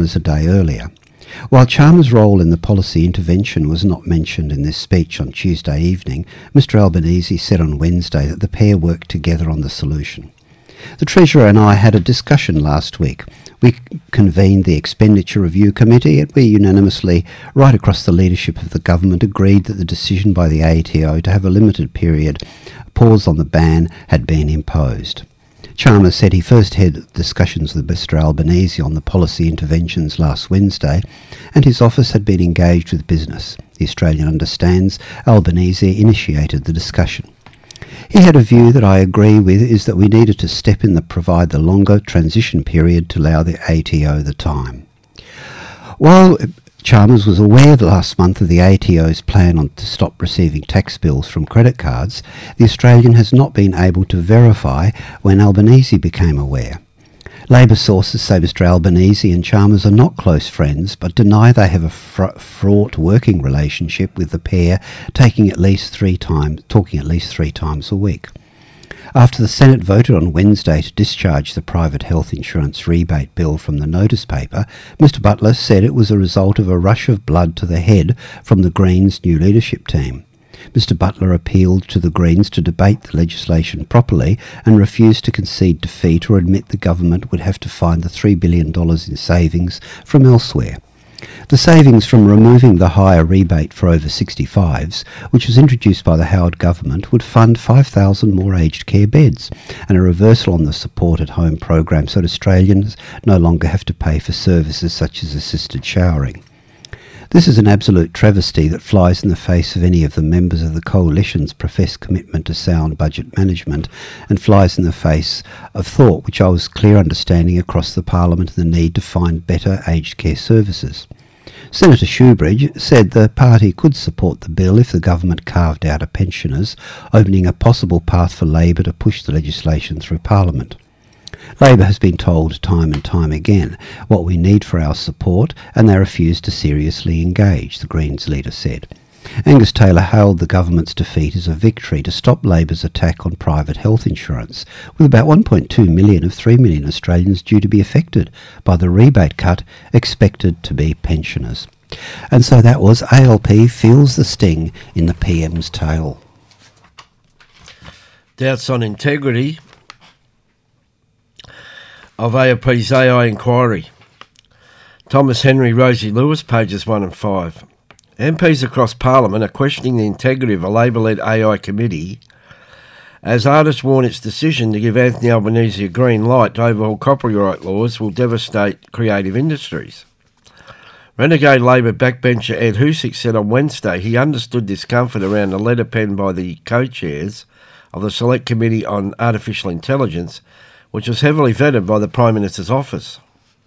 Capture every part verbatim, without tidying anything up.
Chalmers a day earlier. While Chalmers' role in the policy intervention was not mentioned in this speech on Tuesday evening, Mr Albanese said on Wednesday that the pair worked together on the solution. The Treasurer and I had a discussion last week. We convened the Expenditure Review Committee and we unanimously, right across the leadership of the government, agreed that the decision by the A T O to have a limited period pause on the ban had been imposed. Chalmers said he first had discussions with Mr Albanese on the policy interventions last Wednesday, and his office had been engaged with business. The Australian understands Albanese initiated the discussion. He had a view that I agree with, is that we needed to step in and provide the longer transition period to allow the A T O the time. While Chalmers was aware last month of the A T O's plan on to stop receiving tax bills from credit cards, the Australian has not been able to verify when Albanese became aware. Labor sources say Mr Albanese and Chalmers are not close friends, but deny they have a fr- fraught working relationship, with the pair taking at least three times, talking at least three times a week. After the Senate voted on Wednesday to discharge the private health insurance rebate bill from the notice paper, Mr Butler said it was a result of a rush of blood to the head from the Greens' new leadership team. Mr Butler appealed to the Greens to debate the legislation properly and refused to concede defeat or admit the government would have to find the three billion dollars in savings from elsewhere. The savings from removing the higher rebate for over sixty-fives, which was introduced by the Howard government, would fund five thousand more aged care beds and a reversal on the support at home program so that Australians no longer have to pay for services such as assisted showering. This is an absolute travesty that flies in the face of any of the members of the Coalition's professed commitment to sound budget management, and flies in the face of thought which I was clear understanding across the Parliament and the need to find better aged care services. Senator Shoebridge said the party could support the bill if the government carved out a pensioners, opening a possible path for Labor to push the legislation through Parliament. Labor has been told time and time again what we need for our support, and they refuse to seriously engage, the Greens leader said. Angus Taylor hailed the government's defeat as a victory to stop Labor's attack on private health insurance, with about one point two million of three million Australians due to be affected by the rebate cut expected to be pensioners. And so that was A L P feels the sting in the P M's tail. Doubts on integrity of A L P's A I inquiry. Thomas Henry, Rosie Lewis, pages one and five. M Ps across Parliament are questioning the integrity of a Labor-led A I committee as Artis warned its decision to give Anthony Albanese a green light to overhaul copyright laws will devastate creative industries. Renegade Labor backbencher Ed Husic said on Wednesday he understood discomfort around a letter penned by the co-chairs of the Select Committee on Artificial Intelligence, which was heavily vetted by the Prime Minister's office.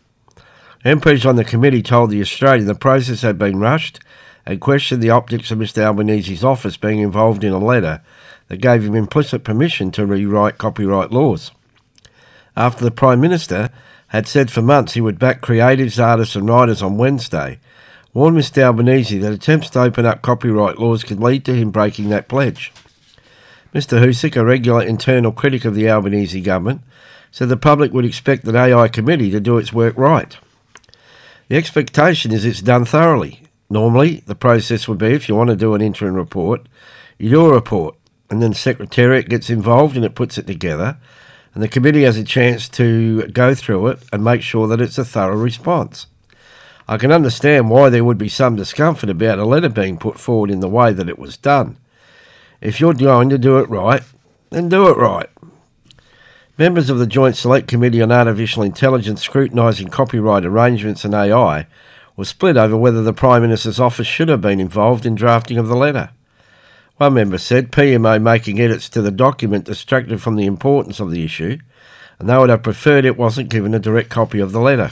M Ps on the committee told The Australian the process had been rushed and questioned the optics of Mr Albanese's office being involved in a letter that gave him implicit permission to rewrite copyright laws. After the Prime Minister had said for months he would back creatives, artists and writers on Wednesday, warned Mr Albanese that attempts to open up copyright laws could lead to him breaking that pledge. Mr Husic, a regular internal critic of the Albanese government, said the public would expect the A I committee to do its work right. The expectation is it's done thoroughly. Normally, the process would be, if you want to do an interim report, you do a report, and then Secretariat gets involved and it puts it together, and the committee has a chance to go through it and make sure that it's a thorough response. I can understand why there would be some discomfort about a letter being put forward in the way that it was done. If you're going to do it right, then do it right. Members of the Joint Select Committee on Artificial Intelligence scrutinising copyright arrangements and A I were split over whether the Prime Minister's office should have been involved in drafting of the letter. One member said P M O making edits to the document distracted from the importance of the issue, and they would have preferred it wasn't given a direct copy of the letter.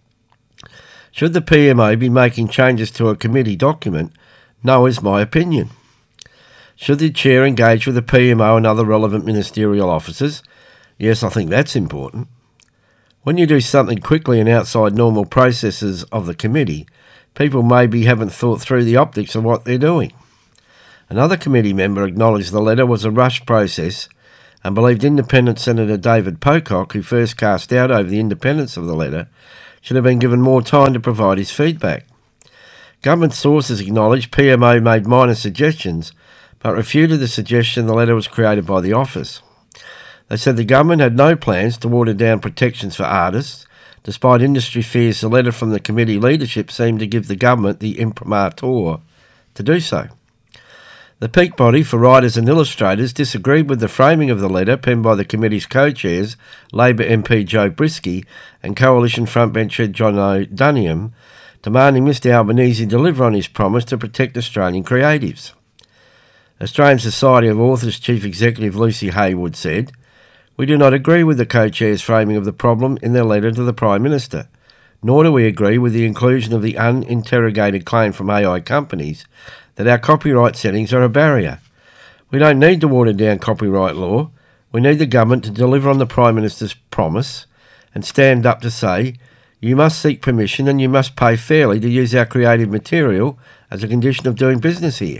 Should the P M O be making changes to a committee document? No is my opinion. Should the Chair engage with the P M O and other relevant ministerial officers? Yes, I think that's important. When you do something quickly and outside normal processes of the committee, people maybe haven't thought through the optics of what they're doing. Another committee member acknowledged the letter was a rushed process and believed Independent Senator David Pocock, who first cast doubt over the independence of the letter, should have been given more time to provide his feedback. Government sources acknowledged P M O made minor suggestions, but refuted the suggestion the letter was created by the office. They said the government had no plans to water down protections for artists. Despite industry fears, the letter from the committee leadership seemed to give the government the imprimatur to do so. The peak body for writers and illustrators disagreed with the framing of the letter penned by the committee's co-chairs, Labor M P Joe Brisky and Coalition frontbencher John O'Duniam, demanding Mr Albanese deliver on his promise to protect Australian creatives. Australian Society of Authors Chief Executive Lucy Haywood said, "We do not agree with the co-chair's framing of the problem in their letter to the Prime Minister, nor do we agree with the inclusion of the uninterrogated claim from A I companies that our copyright settings are a barrier. We don't need to water down copyright law. We need the government to deliver on the Prime Minister's promise and stand up to say, you must seek permission and you must pay fairly to use our creative material as a condition of doing business here."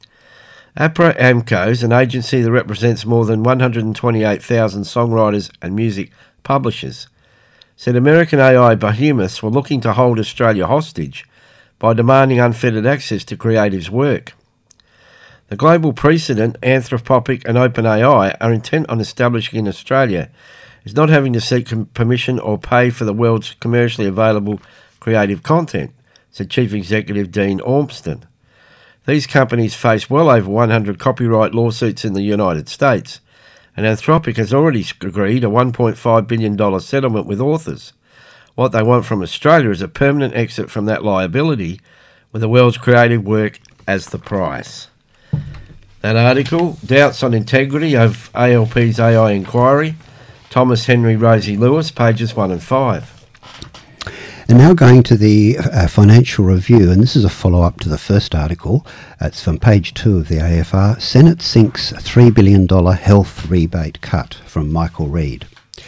APRA AMCOs, an agency that represents more than one hundred twenty-eight thousand songwriters and music publishers, said American A I behemoths were looking to hold Australia hostage by demanding unfettered access to creatives' work. The global precedent, Anthropic and OpenAI, are intent on establishing in Australia is not having to seek permission or pay for the world's commercially available creative content, said Chief Executive Dean Ormston. These companies face well over one hundred copyright lawsuits in the United States, and Anthropic has already agreed a one point five billion dollars settlement with authors. What they want from Australia is a permanent exit from that liability, with the world's creative work as the price. That article, Doubts on Integrity of A L P's A I Inquiry, Thomas Henry, Rosie Lewis, pages one and five. And now going to the uh, Financial Review, and this is a follow-up to the first article. It's from page two of the A F R. Senate sinks three billion dollars health rebate cut, from Michael Reid.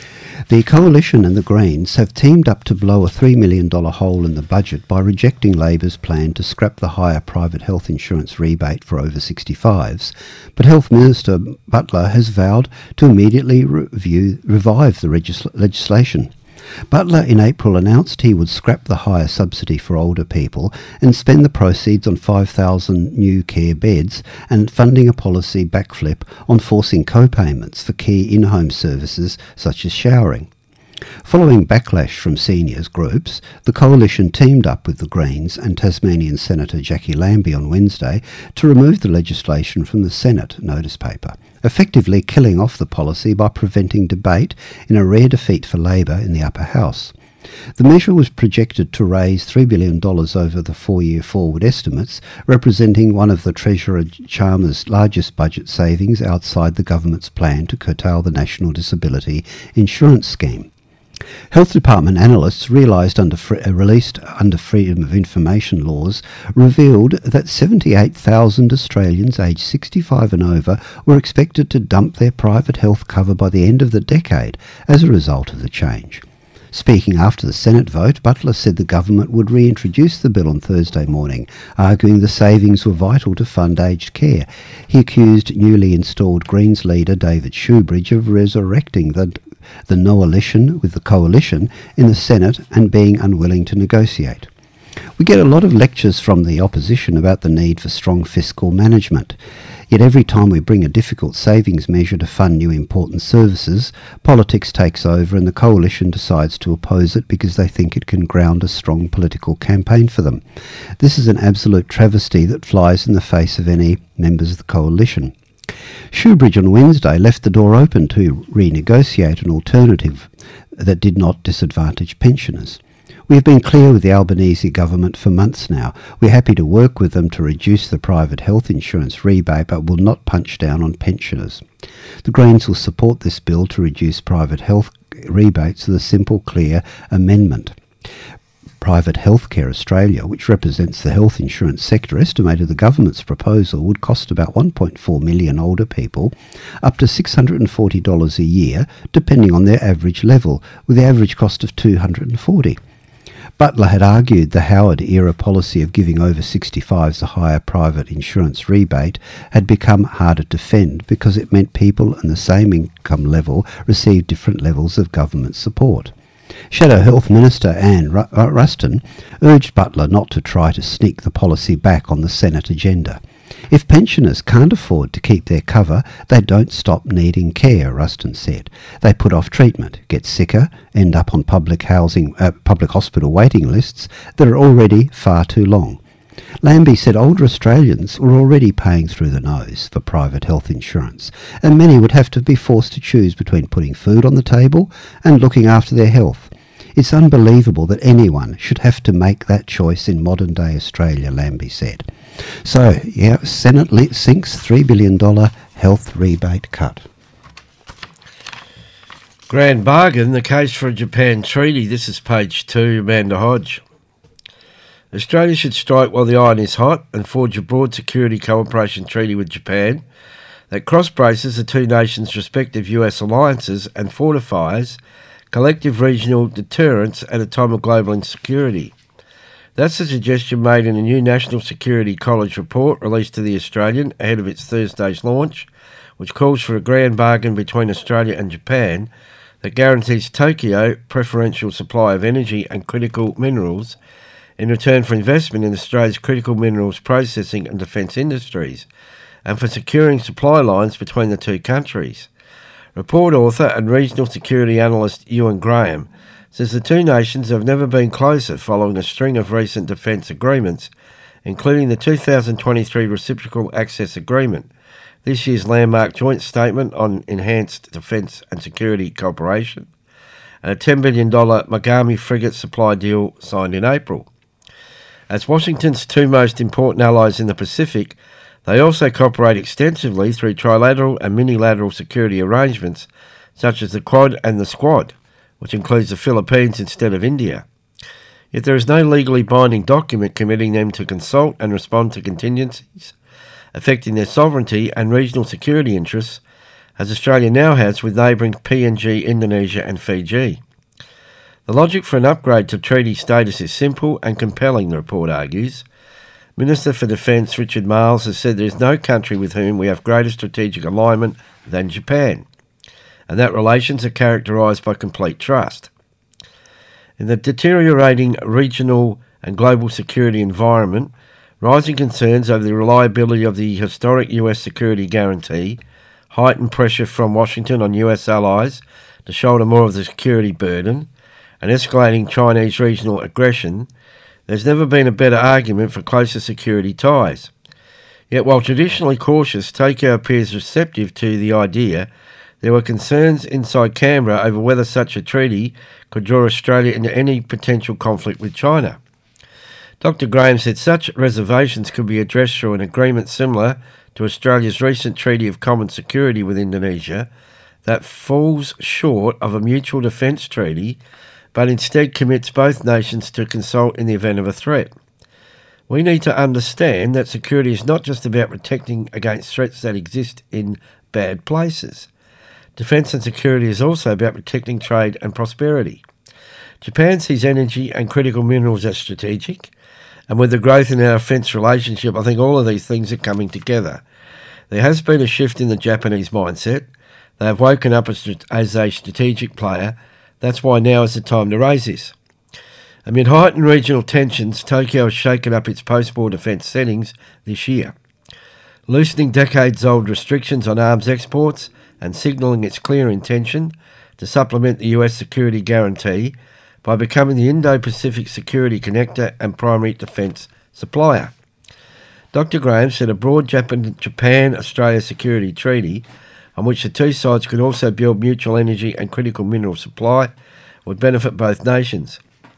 The Coalition and the Greens have teamed up to blow a three million dollars hole in the budget by rejecting Labor's plan to scrap the higher private health insurance rebate for over sixty-fives, but Health Minister Butler has vowed to immediately review, revive the regis- legislation. Butler in April announced he would scrap the higher subsidy for older people and spend the proceeds on five thousand new care beds and funding a policy backflip on forcing co-payments for key in-home services such as showering. Following backlash from seniors groups, the Coalition teamed up with the Greens and Tasmanian Senator Jackie Lambie on Wednesday to remove the legislation from the Senate notice paper, effectively killing off the policy by preventing debate in a rare defeat for Labor in the upper house. The measure was projected to raise three billion dollars over the four-year forward estimates, representing one of the Treasurer Chalmers' largest budget savings outside the government's plan to curtail the National Disability Insurance Scheme. Health Department analysts realised under fr- uh, released under Freedom of Information laws revealed that seventy-eight thousand Australians aged sixty-five and over were expected to dump their private health cover by the end of the decade as a result of the change. Speaking after the Senate vote, Butler said the government would reintroduce the bill on Thursday morning, arguing the savings were vital to fund aged care. He accused newly installed Greens leader David Shoebridge of resurrecting the the coalition with the coalition in the Senate and being unwilling to negotiate. We get a lot of lectures from the opposition about the need for strong fiscal management. Yet every time we bring a difficult savings measure to fund new important services, politics takes over and the coalition decides to oppose it because they think it can ground a strong political campaign for them. This is an absolute travesty that flies in the face of any members of the coalition. Shoebridge on Wednesday left the door open to renegotiate an alternative that did not disadvantage pensioners. We have been clear with the Albanese government for months now. We're happy to work with them to reduce the private health insurance rebate, but will not punch down on pensioners. The Greens will support this bill to reduce private health rebates with a simple, clear amendment. Private Healthcare Australia, which represents the health insurance sector, estimated the government's proposal would cost about one point four million older people up to six hundred forty dollars a year, depending on their average level, with the average cost of two hundred forty dollars. Butler had argued the Howard-era policy of giving over sixty-fives a higher private insurance rebate had become harder to defend because it meant people in the same income level received different levels of government support. Shadow Health Minister Anne Ruston urged Butler not to try to sneak the policy back on the Senate agenda. If pensioners can't afford to keep their cover, they don't stop needing care, Ruston said. They put off treatment, get sicker, end up on public housing, uh, public hospital waiting lists that are already far too long. Lambie said older Australians were already paying through the nose for private health insurance, and many would have to be forced to choose between putting food on the table and looking after their health. It's unbelievable that anyone should have to make that choice in modern-day Australia, Lambie said. So, yeah, Senate sinks three billion dollars health rebate cut. Grand bargain, the case for a Japan treaty. This is page two, Amanda Hodge. Australia should strike while the iron is hot and forge a broad security cooperation treaty with Japan that cross-braces the two nations' respective U S alliances and fortifies collective regional deterrence at a time of global insecurity. That's the suggestion made in a new National Security College report released to The Australian ahead of its Thursday's launch, which calls for a grand bargain between Australia and Japan that guarantees Tokyo preferential supply of energy and critical minerals in return for investment in Australia's critical minerals processing and defence industries, and for securing supply lines between the two countries. Report author and regional security analyst Ewan Graham says the two nations have never been closer following a string of recent defence agreements, including the two thousand twenty-three Reciprocal Access Agreement, this year's landmark joint statement on enhanced defence and security cooperation, and a ten billion dollars Mogami frigate supply deal signed in April. As Washington's two most important allies in the Pacific, they also cooperate extensively through trilateral and minilateral security arrangements, such as the Quad and the Squad, which includes the Philippines instead of India. Yet there is no legally binding document committing them to consult and respond to contingencies affecting their sovereignty and regional security interests, as Australia now has with neighbouring P N G, Indonesia and Fiji. The logic for an upgrade to treaty status is simple and compelling, the report argues. Minister for Defence Richard Marles has said there is no country with whom we have greater strategic alignment than Japan, and that relations are characterised by complete trust. In the deteriorating regional and global security environment, rising concerns over the reliability of the historic U S security guarantee, heightened pressure from Washington on U S allies to shoulder more of the security burden, and escalating Chinese regional aggression, there's never been a better argument for closer security ties. Yet while traditionally cautious, Tokyo appears receptive to the idea. There were concerns inside Canberra over whether such a treaty could draw Australia into any potential conflict with China. Doctor Graham said such reservations could be addressed through an agreement similar to Australia's recent Treaty of Common Security with Indonesia that falls short of a mutual defence treaty, but instead commits both nations to consult in the event of a threat. We need to understand that security is not just about protecting against threats that exist in bad places. Defence and security is also about protecting trade and prosperity. Japan sees energy and critical minerals as strategic, and with the growth in our defence relationship, I think all of these things are coming together. There has been a shift in the Japanese mindset. They have woken up as, as a strategic player. That's why now is the time to raise this. Amid heightened regional tensions, Tokyo has shaken up its post-war defence settings this year, loosening decades-old restrictions on arms exports and signalling its clear intention to supplement the U S security guarantee by becoming the Indo-Pacific security connector and primary defence supplier. Doctor Graham said a broad Japan-Australia security treaty, on which the two sides could also build mutual energy and critical mineral supply, would benefit both nations.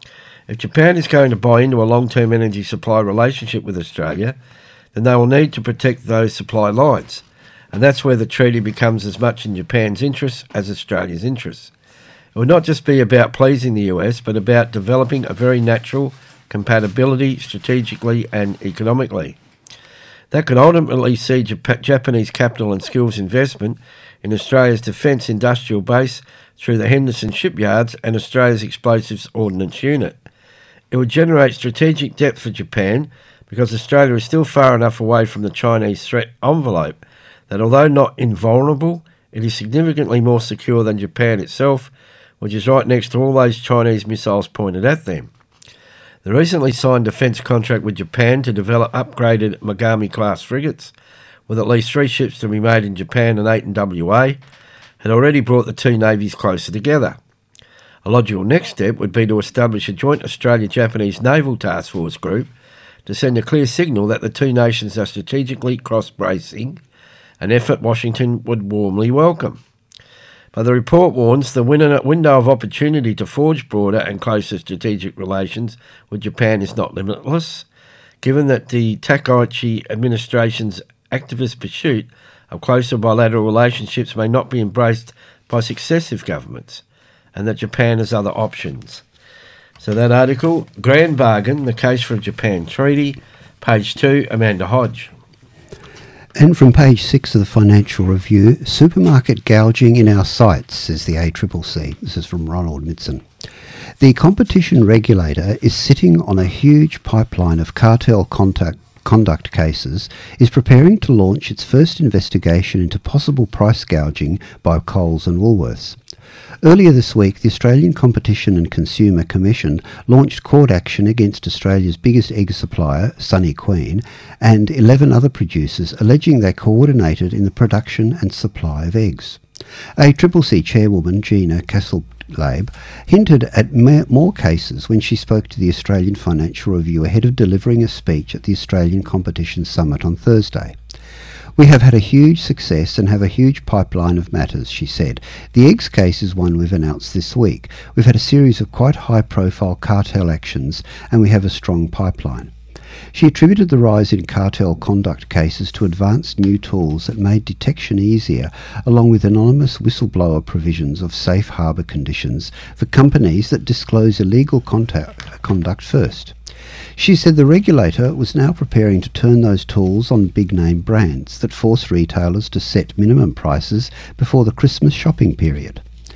If Japan is going to buy into a long-term energy supply relationship with Australia, then they will need to protect those supply lines, and that's where the treaty becomes as much in Japan's interests as Australia's interests. It would not just be about pleasing the U S, but about developing a very natural compatibility strategically and economically. That could ultimately see Jap- Japanese capital and skills investment in Australia's defence industrial base through the Henderson shipyards and Australia's explosives ordnance unit. It would generate strategic depth for Japan because Australia is still far enough away from the Chinese threat envelope that although not invulnerable, it is significantly more secure than Japan itself, which is right next to all those Chinese missiles pointed at them. The recently signed defence contract with Japan to develop upgraded Mogami-class frigates, with at least three ships to be made in Japan and eight in W A, had already brought the two navies closer together. A logical next step would be to establish a joint Australia-Japanese Naval Task Force group to send a clear signal that the two nations are strategically cross-bracing, an effort Washington would warmly welcome. But the report warns the window of opportunity to forge broader and closer strategic relations with Japan is not limitless, given that the Takaichi administration's activist pursuit of closer bilateral relationships may not be embraced by successive governments, and that Japan has other options. So that article, Grand Bargain, the Case for a Japan Treaty, page two, Amanda Hodge. And from page six of the Financial Review, supermarket gouging in our sights, says the A C C C. This is from Ronald Mitson. The competition regulator is sitting on a huge pipeline of cartel contact conduct cases, is preparing to launch its first investigation into possible price gouging by Coles and Woolworths. Earlier this week, the Australian Competition and Consumer Commission launched court action against Australia's biggest egg supplier, Sunny Queen, and eleven other producers, alleging they coordinated in the production and supply of eggs. A C C C chairwoman, Gina Castle-Labe, hinted at more cases when she spoke to the Australian Financial Review ahead of delivering a speech at the Australian Competition Summit on Thursday. We have had a huge success and have a huge pipeline of matters, she said. The eggs case is one we've announced this week. We've had a series of quite high-profile cartel actions, and we have a strong pipeline. She attributed the rise in cartel conduct cases to advanced new tools that made detection easier, along with anonymous whistleblower provisions of safe harbour conditions for companies that disclose illegal contact, conduct first. She said the regulator was now preparing to turn those tools on big-name brands that force retailers to set minimum prices before the Christmas shopping period.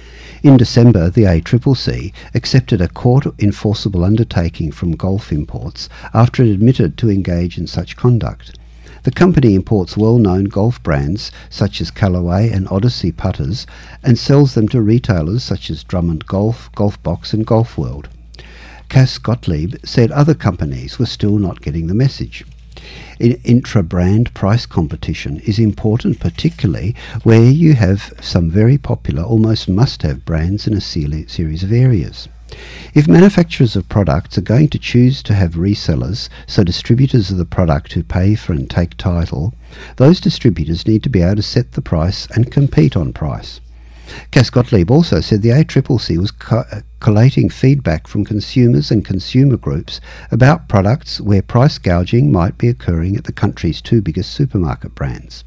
In December, the A C C C accepted a court-enforceable undertaking from Gulf Imports after it admitted to engage in such conduct. The company imports well-known golf brands such as Callaway and Odyssey putters and sells them to retailers such as Drummond Golf, Golf Box and Golf World. Cass Gottlieb said other companies were still not getting the message. In intra-brand price competition is important, particularly where you have some very popular, almost must-have brands in a series of areas. If manufacturers of products are going to choose to have resellers, so distributors of the product who pay for and take title, those distributors need to be able to set the price and compete on price. Cass Gottlieb also said the A C C C was co- collating feedback from consumers and consumer groups about products where price gouging might be occurring at the country's two biggest supermarket brands.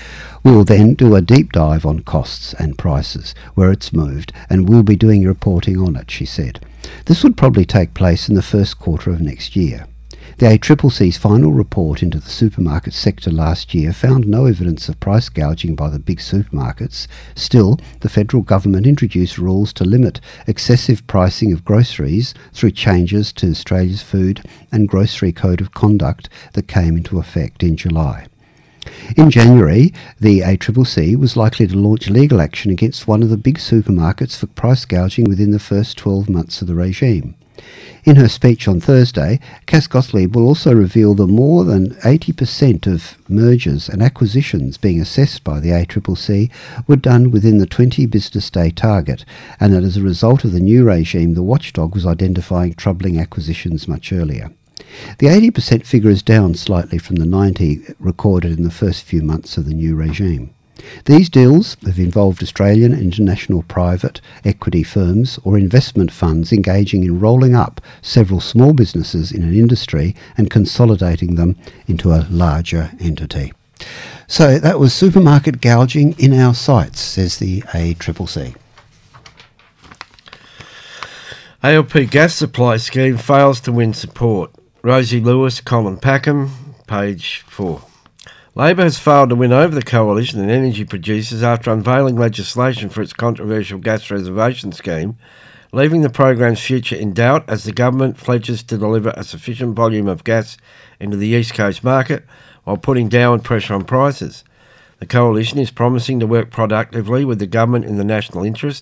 We will then do a deep dive on costs and prices, where it's moved, and we'll be doing reporting on it, she said. This would probably take place in the first quarter of next year. The A C C C's final report into the supermarket sector last year found no evidence of price gouging by the big supermarkets. Still, the federal government introduced rules to limit excessive pricing of groceries through changes to Australia's Food and Grocery Code of Conduct that came into effect in July. In January, the A C C C was likely to launch legal action against one of the big supermarkets for price gouging within the first twelve months of the regime. In her speech on Thursday, Cass Gottlieb will also reveal that more than eighty percent of mergers and acquisitions being assessed by the A C C C were done within the twenty business day target, and that as a result of the new regime, the watchdog was identifying troubling acquisitions much earlier. The eighty percent figure is down slightly from the ninety recorded in the first few months of the new regime. These deals have involved Australian and international private equity firms or investment funds engaging in rolling up several small businesses in an industry and consolidating them into a larger entity. So that was supermarket gouging in our sights, says the A C C C. A L P gas supply scheme fails to win support. Rosie Lewis, Colin Packham, page four. Labor has failed to win over the coalition and energy producers after unveiling legislation for its controversial gas reservation scheme, leaving the program's future in doubt as the government pledges to deliver a sufficient volume of gas into the East Coast market while putting downward pressure on prices. The coalition is promising to work productively with the government in the national interest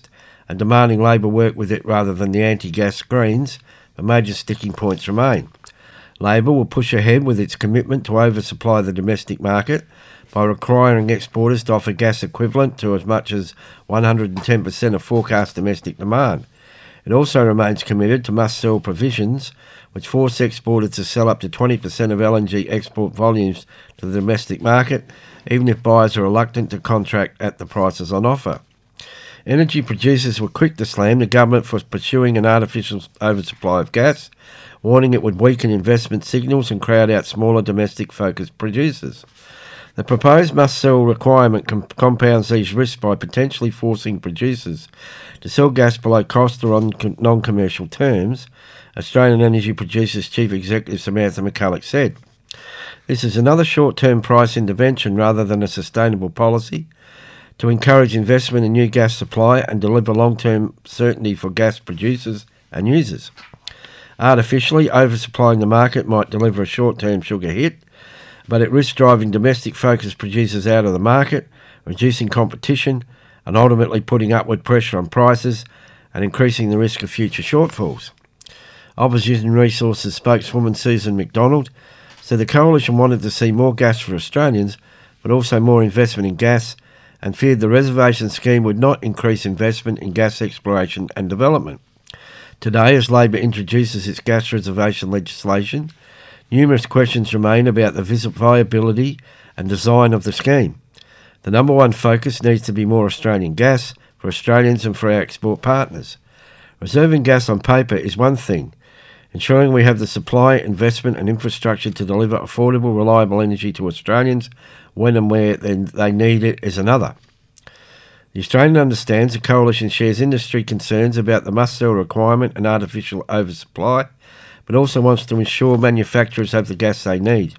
and demanding Labor work with it rather than the anti-gas Greens, but major sticking points remain. Labor will push ahead with its commitment to oversupply the domestic market by requiring exporters to offer gas equivalent to as much as one hundred ten percent of forecast domestic demand. It also remains committed to must-sell provisions, which force exporters to sell up to twenty percent of L N G export volumes to the domestic market, even if buyers are reluctant to contract at the prices on offer. Energy producers were quick to slam the government for pursuing an artificial oversupply of gas, warning it would weaken investment signals and crowd out smaller domestic-focused producers. The proposed must-sell requirement com- compounds these risks by potentially forcing producers to sell gas below cost or on con- non-commercial terms, Australian Energy Producers Chief Executive Samantha McCulloch said. This is another short-term price intervention rather than a sustainable policy to encourage investment in new gas supply and deliver long-term certainty for gas producers and users. Artificially oversupplying the market might deliver a short-term sugar hit, but it risks driving domestic-focused producers out of the market, reducing competition, and ultimately putting upward pressure on prices and increasing the risk of future shortfalls. Opposition Resources spokeswoman Susan McDonald said the coalition wanted to see more gas for Australians, but also more investment in gas, and feared the reservation scheme would not increase investment in gas exploration and development. Today, as Labor introduces its gas reservation legislation, numerous questions remain about the viability and design of the scheme. The number one focus needs to be more Australian gas for Australians and for our export partners. Reserving gas on paper is one thing. Ensuring we have the supply, investment and infrastructure to deliver affordable, reliable energy to Australians when and where they need it is another. The Australian understands the coalition shares industry concerns about the must-sell requirement and artificial oversupply, but also wants to ensure manufacturers have the gas they need.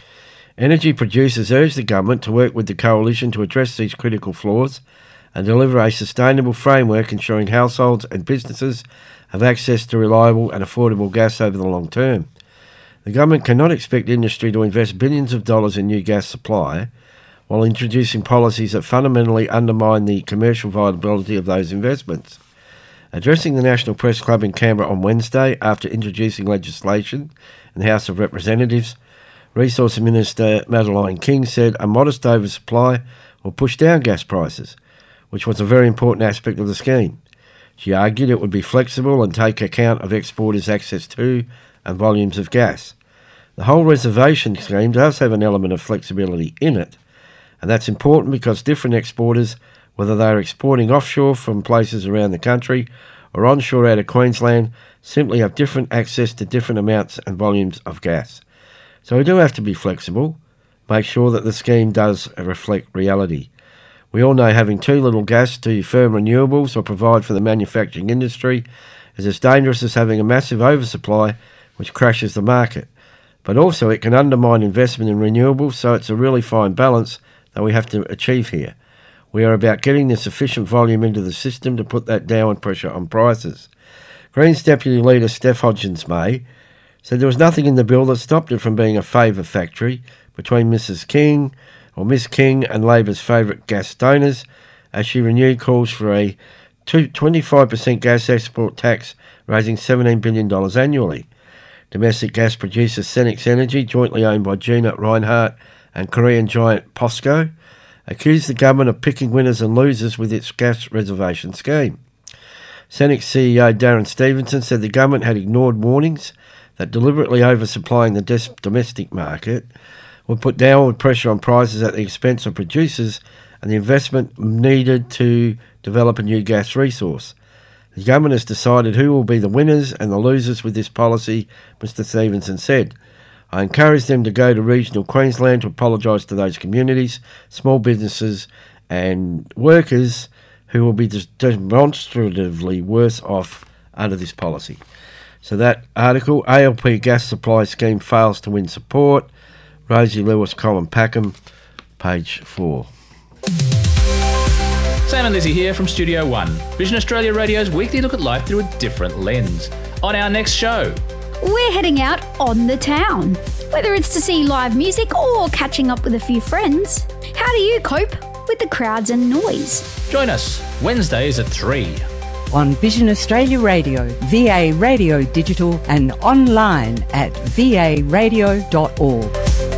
Energy producers urge the government to work with the coalition to address these critical flaws and deliver a sustainable framework ensuring households and businesses have access to reliable and affordable gas over the long term. The government cannot expect industry to invest billions of dollars in new gas supply while introducing policies that fundamentally undermine the commercial viability of those investments. Addressing the National Press Club in Canberra on Wednesday after introducing legislation in the House of Representatives, Resource Minister Madeleine King said a modest oversupply will push down gas prices, which was a very important aspect of the scheme. She argued it would be flexible and take account of exporters' access to and volumes of gas. The whole reservation scheme does have an element of flexibility in it, and that's important because different exporters, whether they're exporting offshore from places around the country or onshore out of Queensland, simply have different access to different amounts and volumes of gas. So we do have to be flexible, make sure that the scheme does reflect reality. We all know having too little gas to firm renewables or provide for the manufacturing industry is as dangerous as having a massive oversupply which crashes the market. But also it can undermine investment in renewables, so it's a really fine balance that we have to achieve here. We are about getting the sufficient volume into the system to put that downward pressure on prices. Greens Deputy Leader Steph Hodgins-May said there was nothing in the bill that stopped it from being a favour factory between Missus King or Miss King and Labor's favourite gas donors, as she renewed calls for a twenty-five percent gas export tax, raising seventeen billion dollars annually. Domestic gas producer Senex Energy, jointly owned by Gina Rinehart and Korean giant POSCO, accused the government of picking winners and losers with its gas reservation scheme. Senex C E O Darren Stevenson said the government had ignored warnings that deliberately oversupplying the des- domestic market would put downward pressure on prices at the expense of producers and the investment needed to develop a new gas resource. The government has decided who will be the winners and the losers with this policy, Mister Stevenson said. I encourage them to go to regional Queensland to apologise to those communities, small businesses and workers who will be demonstratively worse off under this policy. So that article, A L P gas supply scheme fails to win support, Rosie Lewis, Colin Packham, page four. Sam and Lizzie here from Studio One, Vision Australia Radio's weekly look at life through a different lens. On our next show, we're heading out on the town. Whether it's to see live music or catching up with a few friends, how do you cope with the crowds and noise? Join us Wednesdays at three on Vision Australia Radio, V A Radio Digital and online at v a radio dot org.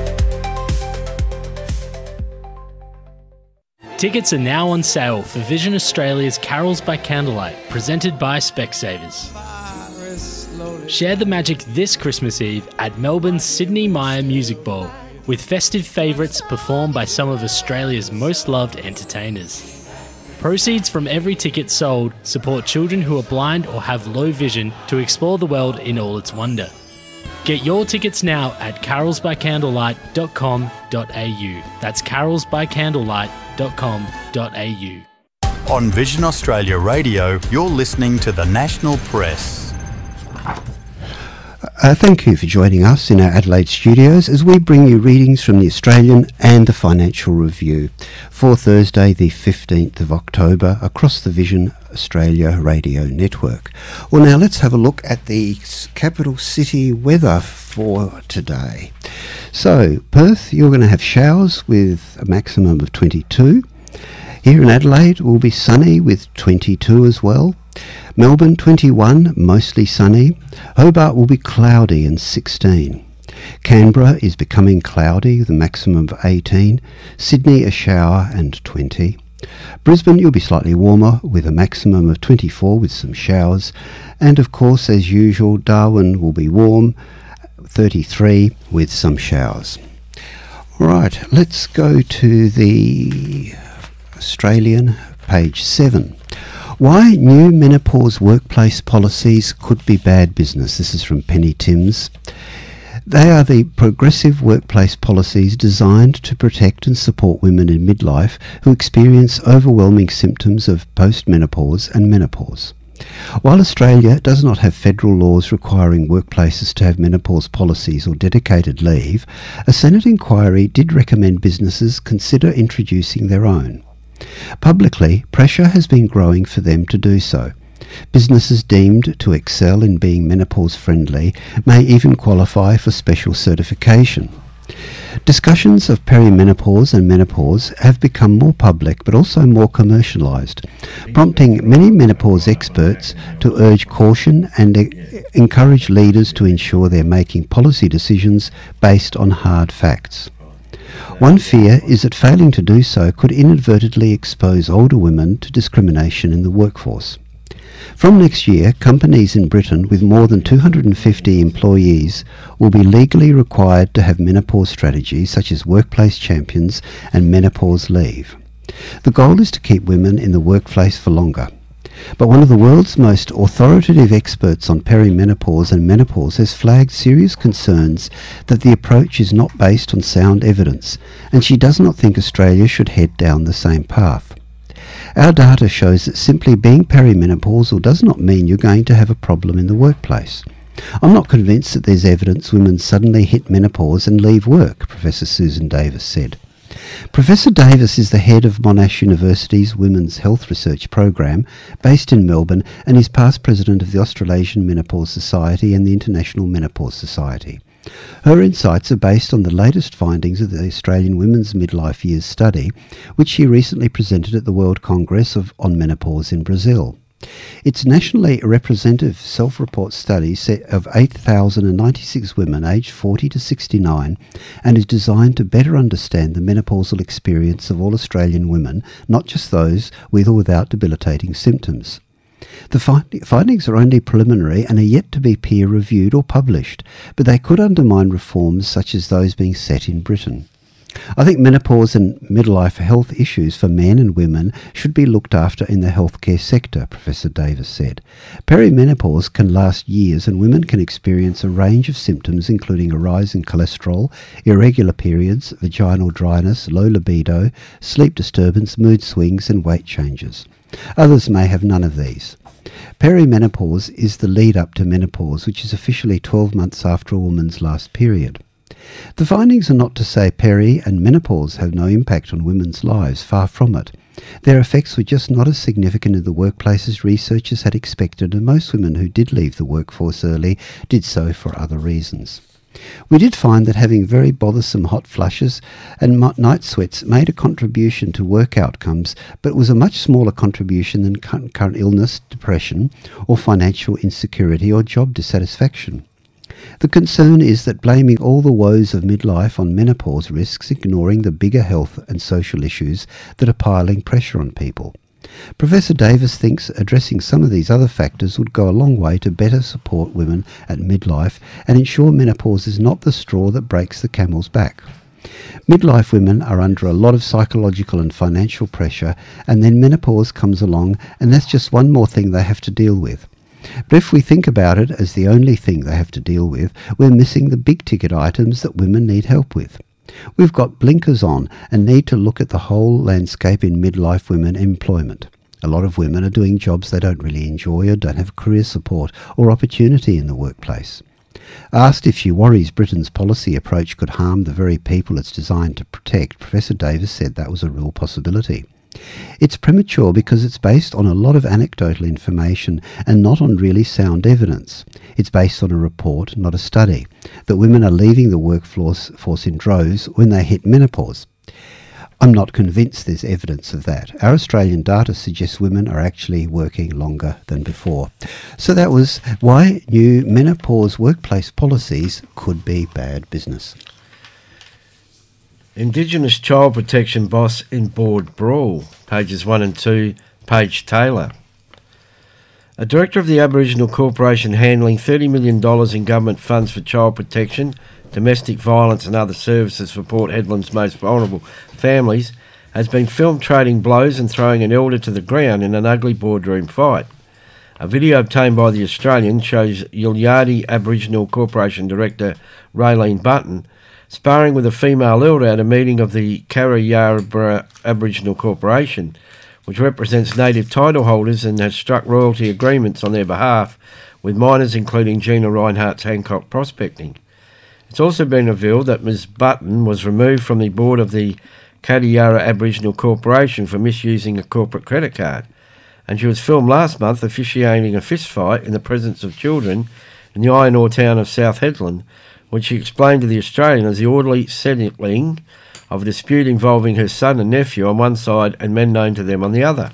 Tickets are now on sale for Vision Australia's Carols by Candlelight, presented by Specsavers. Share the magic this Christmas Eve at Melbourne's Sydney Myer Music Bowl, with festive favourites performed by some of Australia's most loved entertainers. Proceeds from every ticket sold support children who are blind or have low vision to explore the world in all its wonder. Get your tickets now at carols by candlelight dot com dot a u. That's carols by candlelight dot com dot a u. On Vision Australia Radio, you're listening to the National Press. Uh, thank you for joining us in our Adelaide studios as we bring you readings from the Australian and the Financial Review for Thursday the fifteenth of October across the Vision Australia Radio Network. Well, now let's have a look at the capital city weather for today. So, Perth, you're going to have showers with a maximum of twenty-two. Here in Adelaide, will be sunny with twenty-two as well. Melbourne, twenty-one, mostly sunny. Hobart will be cloudy and sixteen. Canberra is becoming cloudy with a maximum of eighteen. Sydney, a shower and twenty. Brisbane, you'll be slightly warmer with a maximum of twenty-four with some showers. And of course, as usual, Darwin will be warm, thirty-three with some showers. Right, let's go to the Australian, page seven. Why new menopause workplace policies could be bad business. This is from Penny Timms. They are the progressive workplace policies designed to protect and support women in midlife who experience overwhelming symptoms of postmenopause and menopause. While Australia does not have federal laws requiring workplaces to have menopause policies or dedicated leave, a Senate inquiry did recommend businesses consider introducing their own. Publicly, pressure has been growing for them to do so. Businesses deemed to excel in being menopause-friendly may even qualify for special certification. Discussions of perimenopause and menopause have become more public but also more commercialised, prompting many menopause experts to urge caution and e- encourage leaders to ensure they're making policy decisions based on hard facts. One fear is that failing to do so could inadvertently expose older women to discrimination in the workforce. From next year, companies in Britain with more than two hundred fifty employees will be legally required to have menopause strategies such as workplace champions and menopause leave. The goal is to keep women in the workplace for longer. But one of the world's most authoritative experts on perimenopause and menopause has flagged serious concerns that the approach is not based on sound evidence, and she does not think Australia should head down the same path. Our data shows that simply being perimenopausal does not mean you're going to have a problem in the workplace. I'm not convinced that there's evidence women suddenly hit menopause and leave work, Professor Susan Davis said. Professor Davis is the head of Monash University's Women's Health Research Program, based in Melbourne, and is past president of the Australasian Menopause Society and the International Menopause Society. Her insights are based on the latest findings of the Australian Women's Midlife Years Study, which she recently presented at the World Congress of, on Menopause in Brazil. Its nationally representative self-report study set of eight thousand ninety-six women aged forty to sixty-nine and is designed to better understand the menopausal experience of all Australian women, not just those with or without debilitating symptoms. The find- findings are only preliminary and are yet to be peer-reviewed or published, but they could undermine reforms such as those being set in Britain. I think menopause and midlife health issues for men and women should be looked after in the healthcare sector, Professor Davis said. Perimenopause can last years and women can experience a range of symptoms including a rise in cholesterol, irregular periods, vaginal dryness, low libido, sleep disturbance, mood swings and weight changes. Others may have none of these. Perimenopause is the lead-up to menopause, which is officially twelve months after a woman's last period. The findings are not to say peri and menopause have no impact on women's lives, far from it. Their effects were just not as significant in the workplace as researchers had expected, and most women who did leave the workforce early did so for other reasons. We did find that having very bothersome hot flushes and mo- night sweats made a contribution to work outcomes, but was a much smaller contribution than cu- current illness, depression, or financial insecurity or job dissatisfaction. The concern is that blaming all the woes of midlife on menopause risks ignoring the bigger health and social issues that are piling pressure on people. Professor Davis thinks addressing some of these other factors would go a long way to better support women at midlife and ensure menopause is not the straw that breaks the camel's back. Midlife women are under a lot of psychological and financial pressure, and then menopause comes along, and that's just one more thing they have to deal with. But if we think about it as the only thing they have to deal with, we're missing the big ticket items that women need help with. We've got blinkers on and need to look at the whole landscape in midlife women employment. A lot of women are doing jobs they don't really enjoy or don't have career support or opportunity in the workplace. Asked if she worries Britain's policy approach could harm the very people it's designed to protect, Professor Davis said that was a real possibility. It's premature because it's based on a lot of anecdotal information and not on really sound evidence. It's based on a report, not a study, that women are leaving the workforce force in droves when they hit menopause. I'm not convinced there's evidence of that. Our Australian data suggests women are actually working longer than before. So that was why new menopause workplace policies could be bad business. Indigenous child protection boss in board brawl, pages one and two, Paige Taylor. A director of the Aboriginal Corporation handling thirty million dollars in government funds for child protection, domestic violence and other services for Port Hedland's most vulnerable families has been filmed trading blows and throwing an elder to the ground in an ugly boardroom fight. A video obtained by The Australian shows Yulyadi Aboriginal Corporation Director Raylene Button sparring with a female elder at a meeting of the Kariyarra Aboriginal Corporation, which represents native title holders and has struck royalty agreements on their behalf with miners including Gina Rinehart's Hancock Prospecting. It's also been revealed that Miz Button was removed from the board of the Kariyarra Aboriginal Corporation for misusing a corporate credit card, and she was filmed last month officiating a fistfight in the presence of children in the iron ore town of South Hedland, which she explained to The Australian as the orderly settling of a dispute involving her son and nephew on one side and men known to them on the other.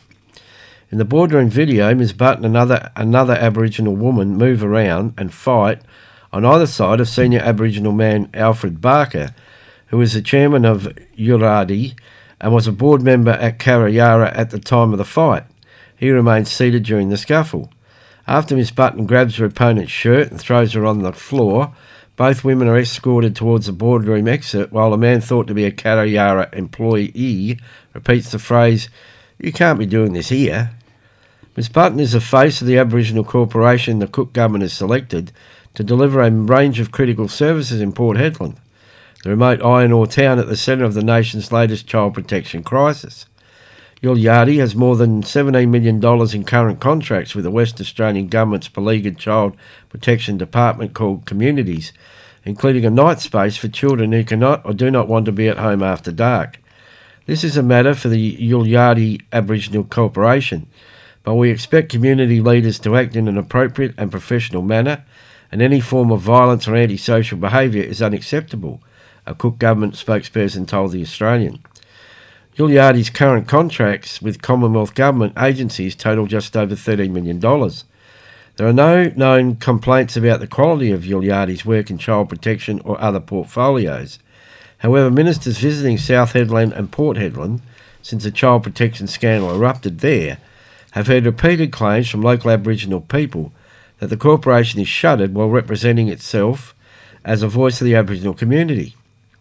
In the boardroom video, Miz Button and another, another Aboriginal woman move around and fight on either side of senior Aboriginal man Alfred Barker, who was the chairman of Yulyadi and was a board member at Kariyarra at the time of the fight. He remained seated during the scuffle. After Miss Button grabs her opponent's shirt and throws her on the floor, both women are escorted towards the boardroom exit while a man thought to be a Kariyarra employee repeats the phrase, "You can't be doing this here." Miss Button is the face of the Aboriginal Corporation the Cook government has selected to deliver a range of critical services in Port Hedland, the remote iron ore town at the centre of the nation's latest child protection crisis. Yulyadi has more than seventeen million dollars in current contracts with the West Australian Government's beleaguered child protection department called Communities, including a night space for children who cannot or do not want to be at home after dark. This is a matter for the Yulyadi Aboriginal Corporation, but we expect community leaders to act in an appropriate and professional manner, and any form of violence or antisocial behaviour is unacceptable, a Cook government spokesperson told The Australian. Yulyadi's current contracts with Commonwealth government agencies total just over thirteen million dollars. There are no known complaints about the quality of Yulyadi's work in child protection or other portfolios. However, ministers visiting South Hedland and Port Hedland, since the child protection scandal erupted there, have heard repeated claims from local Aboriginal people that the corporation is shuttered while representing itself as a voice of the Aboriginal community.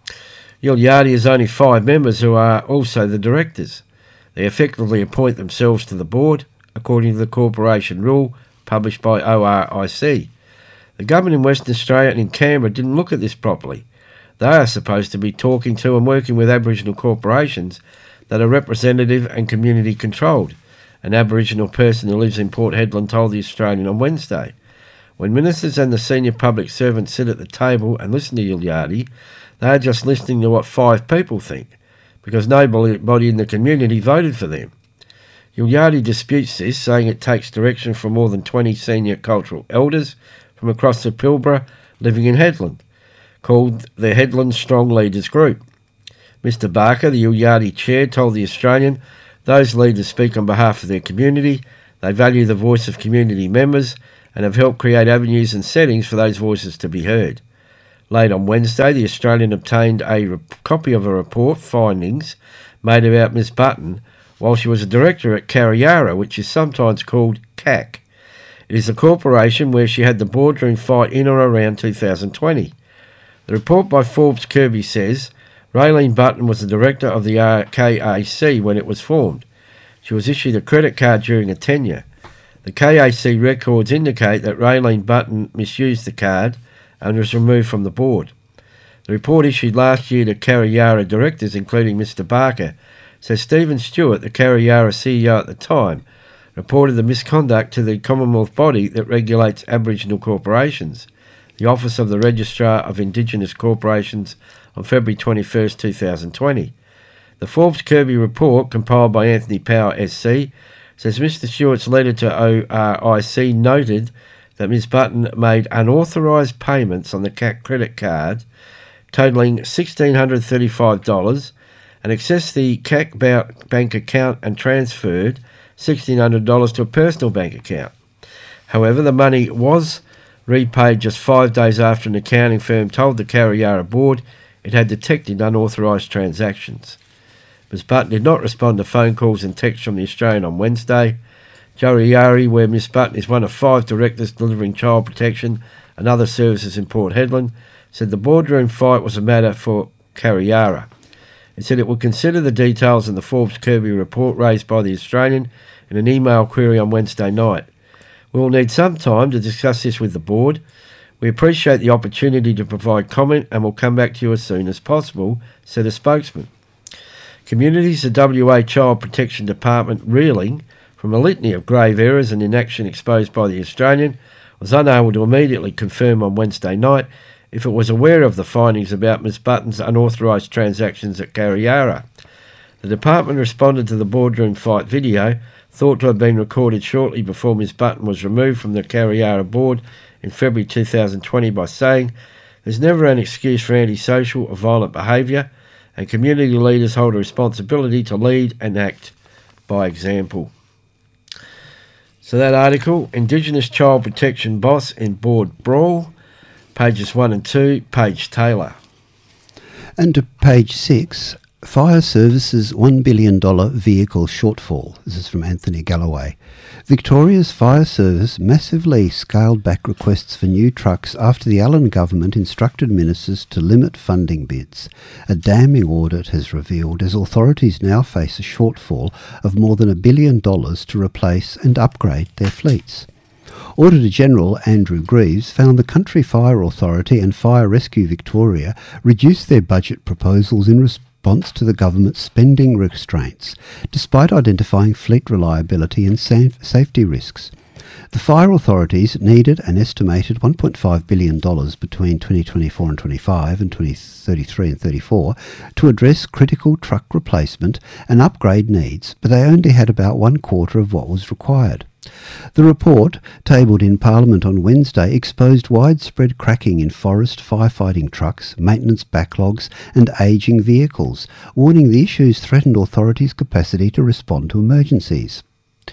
Yulyadi has only five members who are also the directors. They effectively appoint themselves to the board, according to the corporation rule published by O R I C. The government in Western Australia and in Canberra didn't look at this properly. They are supposed to be talking to and working with Aboriginal corporations that are representative and community controlled, an Aboriginal person who lives in Port Hedland told The Australian on Wednesday. When ministers and the senior public servants sit at the table and listen to Yulyadi, they are just listening to what five people think, because nobody in the community voted for them. Yulyadi disputes this, saying it takes direction from more than twenty senior cultural elders from across the Pilbara living in Hedland. called the Headland Strong Leaders Group. Mister Barker, the Uliati chair, told The Australian those leaders speak on behalf of their community, they value the voice of community members and have helped create avenues and settings for those voices to be heard. Late on Wednesday, The Australian obtained a re- copy of a report findings made about Miss Button while she was a director at Kariyarra, which is sometimes called C A C. It is a corporation where she had the boardroom fight in or around two thousand twenty. The report by Forbes Kirby says Raylene Button was the director of the K A C when it was formed. She was issued a credit card during a tenure. The K A C records indicate that Raylene Button misused the card and was removed from the board. The report issued last year to Kariyarra directors, including Mister Barker, says Stephen Stewart, the Kariyarra C E O at the time, reported the misconduct to the Commonwealth body that regulates Aboriginal corporations, the Office of the Registrar of Indigenous Corporations, on February twenty-first, two thousand twenty. The Forbes Kirby report, compiled by Anthony Power S C, says Mister Stewart's letter to O R I C noted that Miz Button made unauthorised payments on the C A C credit card totalling one thousand six hundred thirty-five dollars and accessed the C A C bank account and transferred one thousand six hundred dollars to a personal bank account. However, the money was repaid just five days after an accounting firm told the Kariyarra board it had detected unauthorised transactions. Miz Button did not respond to phone calls and texts from the Australian on Wednesday. Kariyarra, where Miz Button is one of five directors delivering child protection and other services in Port Hedland, said the boardroom fight was a matter for Kariyarra. It said it would consider the details in the Forbes Kirby report raised by the Australian in an email query on Wednesday night. We will need some time to discuss this with the board. We appreciate the opportunity to provide comment and will come back to you as soon as possible, said a spokesman. Communities, the W A Child Protection Department, reeling from a litany of grave errors and inaction exposed by the Australian, was unable to immediately confirm on Wednesday night if it was aware of the findings about Miz Button's unauthorised transactions at Kariyarra. The department responded to the boardroom fight video, thought to have been recorded shortly before Miz Button was removed from the Kariyarra board in February two thousand twenty, by saying, "There's never an excuse for antisocial or violent behaviour, and community leaders hold a responsibility to lead and act by example." So that article, Indigenous Child Protection Boss in Board Brawl, pages one and two, Paige Taylor. And to page six, Fire Services one billion dollars vehicle shortfall. This is from Anthony Galloway. Victoria's Fire Service massively scaled back requests for new trucks after the Allen government instructed ministers to limit funding bids. A damning audit has revealed as authorities now face a shortfall of more than a billion dollars to replace and upgrade their fleets. Auditor-General Andrew Greaves found the Country Fire Authority and Fire Rescue Victoria reduced their budget proposals in response to the government's spending restraints, despite identifying fleet reliability and safety risks. The fire authorities needed an estimated one point five billion dollars between twenty twenty-four and twenty-five and twenty thirty-three and thirty-four to address critical truck replacement and upgrade needs, but they only had about one quarter of what was required. The report, tabled in Parliament on Wednesday, exposed widespread cracking in forest firefighting trucks, maintenance backlogs and ageing vehicles, warning the issues threatened authorities' capacity to respond to emergencies.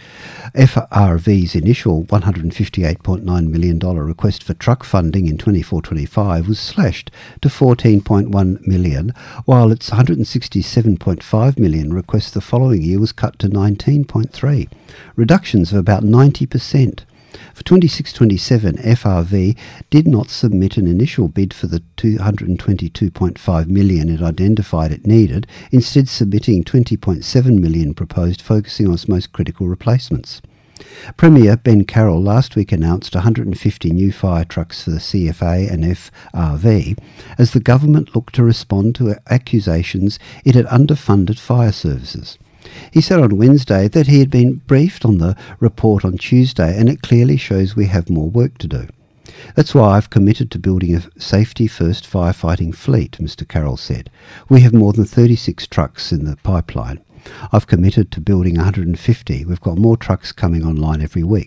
F R V's initial one hundred fifty-eight point nine million dollars request for truck funding in twenty-four twenty-five was slashed to fourteen point one million dollars, while its one hundred sixty-seven point five million dollars request the following year was cut to nineteen point three, reductions of about ninety percent. For twenty-six twenty-seven, F R V did not submit an initial bid for the two hundred twenty-two point five million dollars it identified it needed, instead submitting twenty point seven million dollars proposed, focusing on its most critical replacements. Premier Ben Carroll last week announced one hundred fifty new fire trucks for the C F A and F R V as the government looked to respond to accusations it had underfunded fire services. He said on Wednesday that he had been briefed on the report on Tuesday and it clearly shows we have more work to do. That's why I've committed to building a safety-first firefighting fleet, Mister Carroll said. We have more than thirty-six trucks in the pipeline. I've committed to building one hundred fifty. We've got more trucks coming online every week.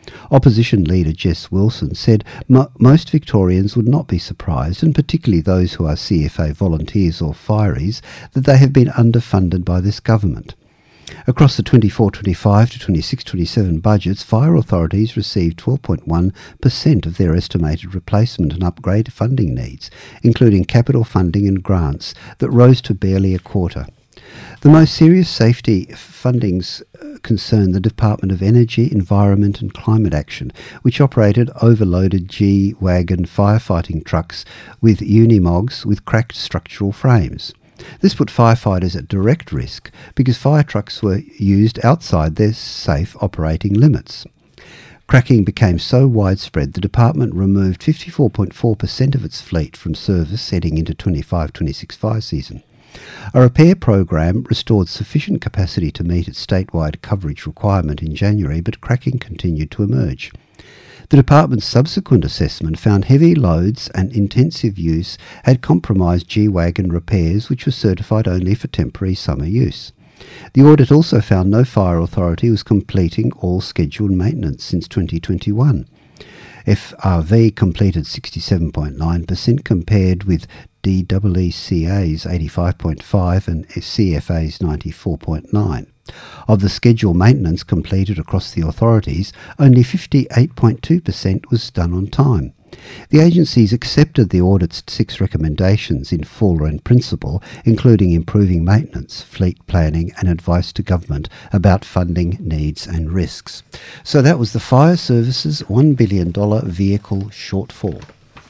Opposition leader Jess Wilson said mo- most Victorians would not be surprised, and particularly those who are C F A volunteers or fireys, that they have been underfunded by this government. Across the twenty-four twenty-five to twenty-six twenty-seven budgets, fire authorities received twelve point one percent of their estimated replacement and upgrade funding needs, including capital funding and grants that rose to barely a quarter. The most serious safety fundings concern the Department of Energy, Environment and Climate Action, which operated overloaded G-Wagon firefighting trucks with unimogs with cracked structural frames. This put firefighters at direct risk because fire trucks were used outside their safe operating limits. Cracking became so widespread the department removed fifty-four point four percent of its fleet from service heading into twenty-five twenty-six fire season. A repair program restored sufficient capacity to meet its statewide coverage requirement in January, but cracking continued to emerge. The department's subsequent assessment found heavy loads and intensive use had compromised G-Wagon repairs, which were certified only for temporary summer use. The audit also found no fire authority was completing all scheduled maintenance since twenty twenty-one. F R V completed sixty-seven point nine percent compared with D E E C A's eighty-five point five and C F A's ninety-four point nine. Of the scheduled maintenance completed across the authorities, only fifty-eight point two percent was done on time. The agencies accepted the audit's six recommendations in full and principle, including improving maintenance, fleet planning and advice to government about funding needs and risks. So that was the Fire Service's one billion dollars vehicle shortfall.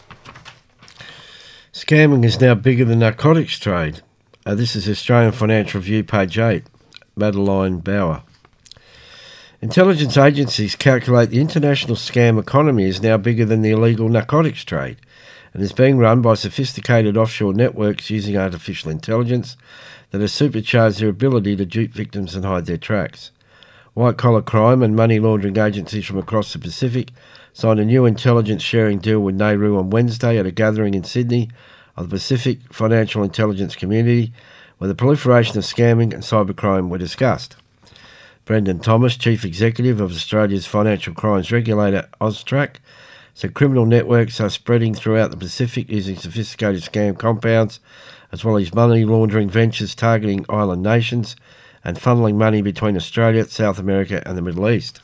Scamming is now bigger than narcotics trade. Uh, this is Australian Financial Review, page eight. Madeline Bauer. Intelligence agencies calculate the international scam economy is now bigger than the illegal narcotics trade and is being run by sophisticated offshore networks using artificial intelligence that has supercharged their ability to dupe victims and hide their tracks. White-collar crime and money laundering agencies from across the Pacific signed a new intelligence sharing deal with Nauru on Wednesday at a gathering in Sydney of the Pacific Financial Intelligence Community, where the proliferation of scamming and cybercrime were discussed. Brendan Thomas, Chief Executive of Australia's financial crimes regulator AUSTRAC, said criminal networks are spreading throughout the Pacific using sophisticated scam compounds, as well as money laundering ventures targeting island nations and funneling money between Australia, South America and the Middle East.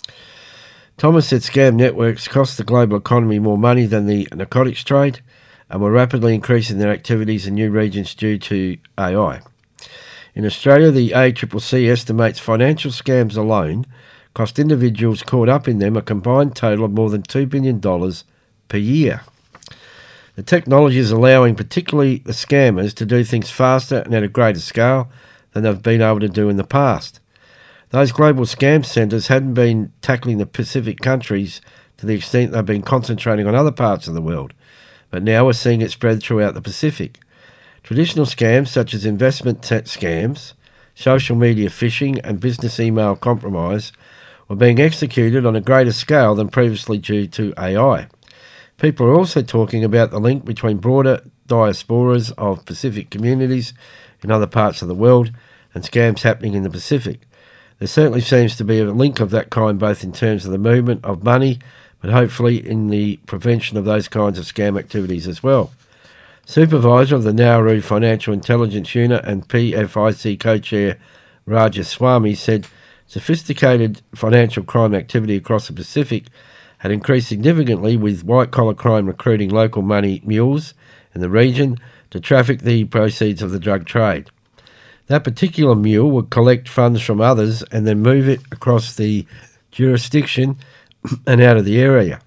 Thomas said scam networks cost the global economy more money than the narcotics trade and were rapidly increasing their activities in new regions due to A I. In Australia, the A C C C estimates financial scams alone cost individuals caught up in them a combined total of more than two billion dollars per year. The technology is allowing particularly the scammers to do things faster and at a greater scale than they've been able to do in the past. Those global scam centres hadn't been tackling the Pacific countries to the extent they've been concentrating on other parts of the world, but now we're seeing it spread throughout the Pacific. Traditional scams such as investment t- scams, social media phishing and business email compromise were being executed on a greater scale than previously due to A I. People are also talking about the link between broader diasporas of Pacific communities in other parts of the world and scams happening in the Pacific. There certainly seems to be a link of that kind both in terms of the movement of money, but hopefully in the prevention of those kinds of scam activities as well. Supervisor of the Nauru Financial Intelligence Unit and P F I C co-chair Rajaswamy said sophisticated financial crime activity across the Pacific had increased significantly, with white-collar crime recruiting local money mules in the region to traffic the proceeds of the drug trade. That particular mule would collect funds from others and then move it across the jurisdiction and out of the area.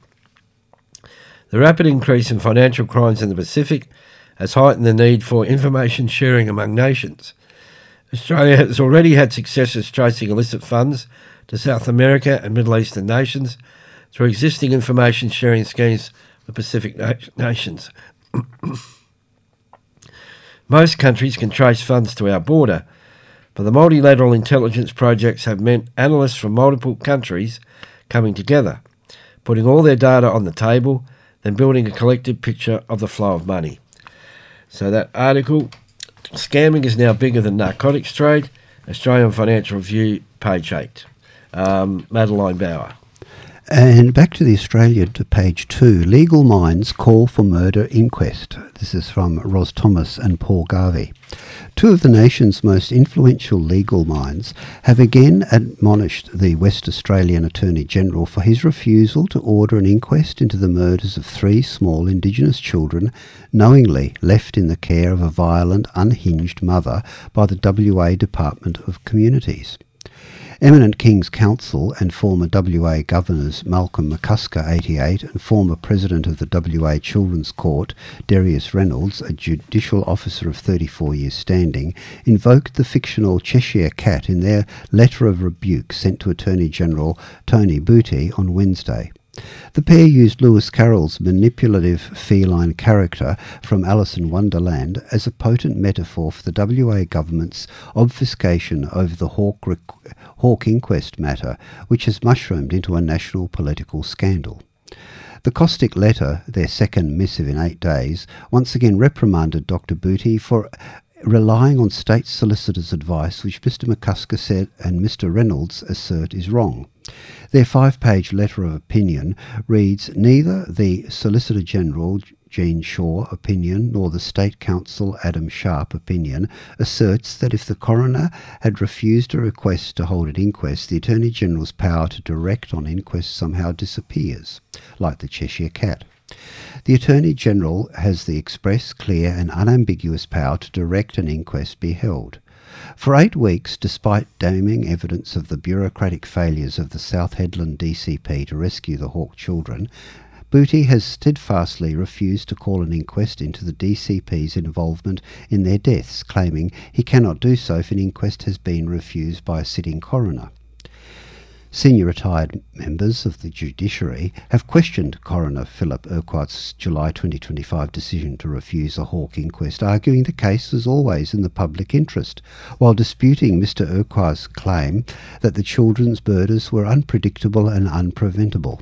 The rapid increase in financial crimes in the Pacific has heightened the need for information sharing among nations. Australia has already had successes tracing illicit funds to South America and Middle Eastern nations through existing information sharing schemes with Pacific na- nations. Most countries can trace funds to our border, but the multilateral intelligence projects have meant analysts from multiple countries coming together, putting all their data on the table, then building a collective picture of the flow of money. So that article, Scamming is Now Bigger Than Narcotics Trade, Australian Financial Review, page eight. Um, Madeline Bauer. And back to the Australian to page two. Legal minds call for murder inquest. This is from Ros Thomas and Paul Garvey. Two of the nation's most influential legal minds have again admonished the West Australian Attorney-General for his refusal to order an inquest into the murders of three small Indigenous children knowingly left in the care of a violent, unhinged mother by the W A Department of Communities. Eminent King's Counsel and former W A Governors Malcolm McCusker, eighty-eight, and former President of the W A Children's Court, Darius Reynolds, a judicial officer of thirty-four years standing, invoked the fictional Cheshire Cat in their letter of rebuke sent to Attorney-General Tony Booty on Wednesday. The pair used Lewis Carroll's manipulative feline character from Alice in Wonderland as a potent metaphor for the W A government's obfuscation over the Hawke, rec- Hawke inquest matter, which has mushroomed into a national political scandal. The caustic letter, their second missive in eight days, once again reprimanded Doctor Booty for relying on state solicitors' advice, which Mister McCusker said and Mister Reynolds assert is wrong. Their five-page letter of opinion reads, neither the Solicitor General Jean Shaw opinion nor the State Counsel Adam Sharp opinion asserts that if the coroner had refused a request to hold an inquest, the Attorney General's power to direct on inquest somehow disappears, like the Cheshire Cat. The Attorney General has the express, clear and unambiguous power to direct an inquest be held. For eight weeks, despite damning evidence of the bureaucratic failures of the South Headland D C P to rescue the Hawke children, Booty has steadfastly refused to call an inquest into the D C P's involvement in their deaths, claiming he cannot do so if an inquest has been refused by a sitting coroner. Senior retired members of the judiciary have questioned Coroner Philip Urquhart's July twenty twenty-five decision to refuse a Hawke inquest, arguing the case was always in the public interest, while disputing Mister Urquhart's claim that the children's murders were unpredictable and unpreventable.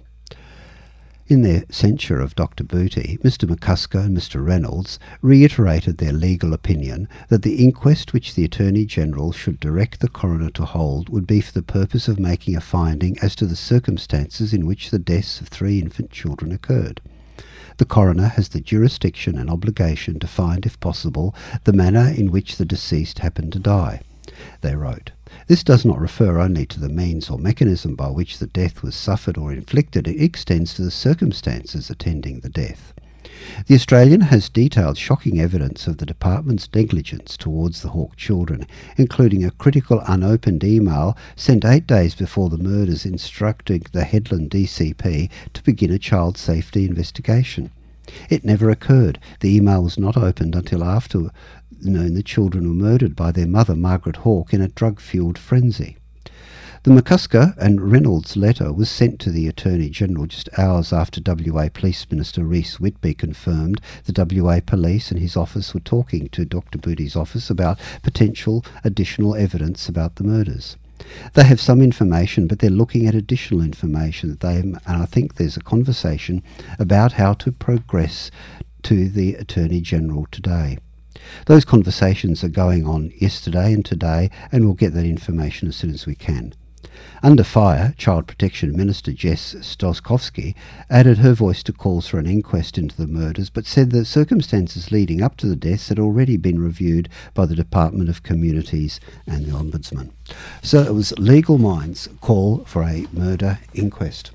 In their censure of Doctor Booty, Mister McCusker and Mister Reynolds reiterated their legal opinion that the inquest which the Attorney-General should direct the coroner to hold would be for the purpose of making a finding as to the circumstances in which the deaths of three infant children occurred. The coroner has the jurisdiction and obligation to find, if possible, the manner in which the deceased happened to die, they wrote. This does not refer only to the means or mechanism by which the death was suffered or inflicted, it extends to the circumstances attending the death. The Australian has detailed shocking evidence of the department's negligence towards the Hawke children, including a critical unopened email sent eight days before the murders instructing the Headland D C P to begin a child safety investigation. It never occurred. The email was not opened until after known the children were murdered by their mother, Margaret Hawke, in a drug-fuelled frenzy. The McCusker and Reynolds letter was sent to the Attorney-General just hours after W A Police Minister Rhys Whitby confirmed the W A Police and his office were talking to Doctor Booty's office about potential additional evidence about the murders. They have some information, but they're looking at additional information that they have, and I think there's a conversation about how to progress to the Attorney-General today. Those conversations are going on yesterday and today, and we'll get that information as soon as we can. Under fire, Child Protection Minister Jess Stoskovsky added her voice to calls for an inquest into the murders, but said the circumstances leading up to the deaths had already been reviewed by the Department of Communities and the Ombudsman. So it was Legal Minds call for a murder inquest.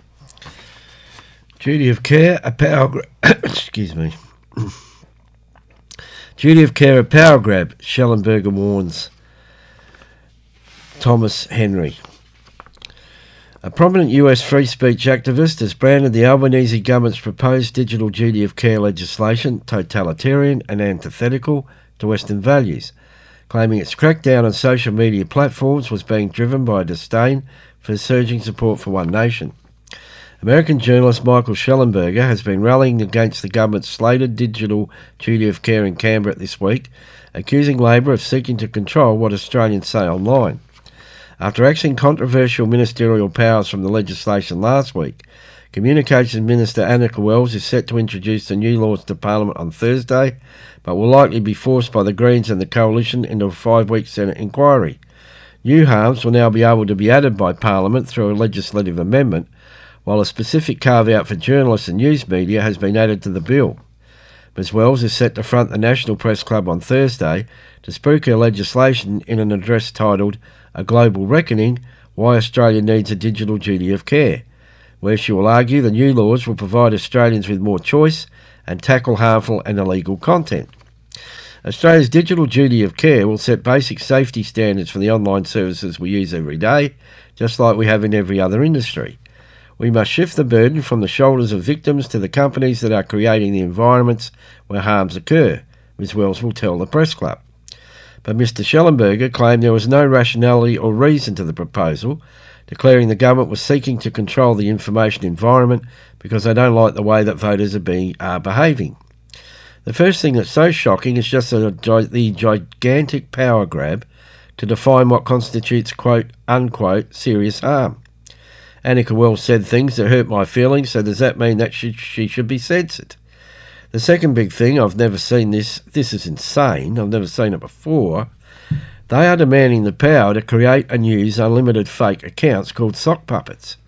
Duty of care, a power grab. Excuse me. Duty of care, a power grab, Schellenberger warns Thomas Henry. A prominent U S free speech activist has branded the Albanese government's proposed digital duty of care legislation totalitarian and antithetical to Western values, claiming its crackdown on social media platforms was being driven by a disdain for surging support for One Nation. American journalist Michael Schellenberger has been rallying against the government's slated digital duty of care in Canberra this week, accusing Labor of seeking to control what Australians say online. After axing controversial ministerial powers from the legislation last week, Communications Minister Annika Wells is set to introduce the new laws to Parliament on Thursday, but will likely be forced by the Greens and the Coalition into a five-week Senate inquiry. New harms will now be able to be added by Parliament through a legislative amendment, while a specific carve-out for journalists and news media has been added to the bill. Miz Wells is set to front the National Press Club on Thursday to speak her legislation in an address titled A Global Reckoning, Why Australia Needs a Digital Duty of Care, where she will argue the new laws will provide Australians with more choice and tackle harmful and illegal content. Australia's digital duty of care will set basic safety standards for the online services we use every day, just like we have in every other industry. We must shift the burden from the shoulders of victims to the companies that are creating the environments where harms occur, Miz Wells will tell the Press Club. But Mr Schellenberger claimed there was no rationality or reason to the proposal, declaring the government was seeking to control the information environment because they don't like the way that voters are, being, are behaving. The first thing that's so shocking is just the, the gigantic power grab to define what constitutes quote, unquote, serious harm. Annika Wells said things that hurt my feelings, so does that mean that she, she should be censored? The second big thing, I've never seen this, this is insane, I've never seen it before, they are demanding the power to create and use unlimited fake accounts called sock puppets.